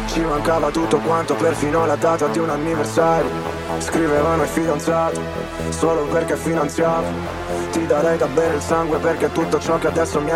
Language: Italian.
Ci mancava tutto quanto, perfino la data di un anniversario. Scrivevano ai fidanzati, solo perché finanziavo. Ti darei da bere il sangue perché tutto ciò che adesso mi hai